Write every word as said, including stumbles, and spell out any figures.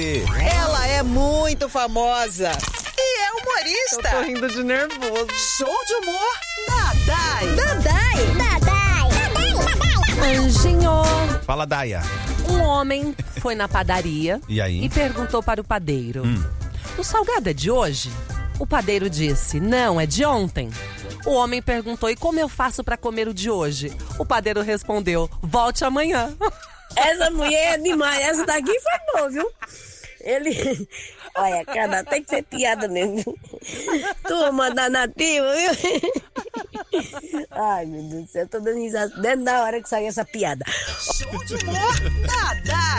Ela é muito famosa e é humorista. Eu tô rindo de nervoso. Show de humor da Dai. Dadai, Dadai, Anjinho. Fala, Daia. Um homem foi na padaria E aí? e perguntou para o padeiro: Hum. o salgado é de hoje? O padeiro disse: não, é de ontem. O homem perguntou: e como eu faço para comer o de hoje? O padeiro respondeu: volte amanhã. Essa mulher é demais. Essa daqui foi boa, viu? Ele... Olha, cara, tem que ser piada mesmo. Turma da nativa, viu? Ai, meu Deus do céu, eu tô dando risada dentro da hora que saiu essa piada. Show de humor da Dai.